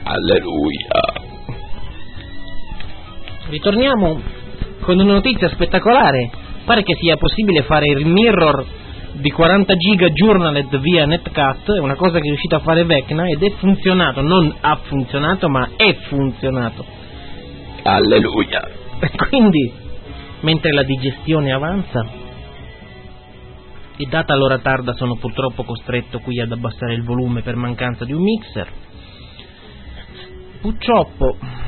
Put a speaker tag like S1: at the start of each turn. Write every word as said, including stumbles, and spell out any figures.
S1: Alleluia.
S2: Ritorniamo con una notizia spettacolare. Pare che sia possibile fare il mirror di quaranta giga Journaled via Netcat, è una cosa che è riuscito a fare Vecna ed è funzionato, non ha funzionato ma è funzionato.
S1: Alleluia.
S2: E quindi, mentre la digestione avanza e data l'ora tarda sono purtroppo costretto qui ad abbassare il volume per mancanza di un mixer, purtroppo